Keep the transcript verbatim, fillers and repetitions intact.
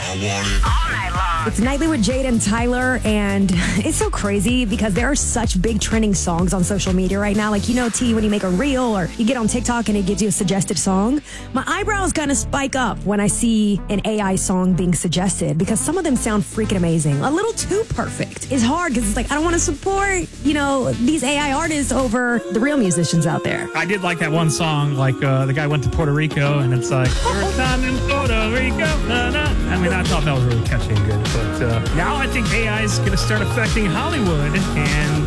I want it all night long. It's Nightly with Jade and Tyler, and it's so crazy because there are such big trending songs on social media right now. Like, you know, T, when you make a reel or you get on TikTok and it gives you a suggested song, my eyebrows kind of spike up when I see an A I song being suggested because some of them sound freaking amazing. A little too perfect. It's hard because it's like, I don't want to support, you know, these A I artists over the real musicians out there. I did like that one song, like uh, the guy went to Puerto Rico and it's like, first time in Puerto Rico, na, na. I mean, I thought that was really catchy and good. But uh, now I think A I is going to start affecting Hollywood, and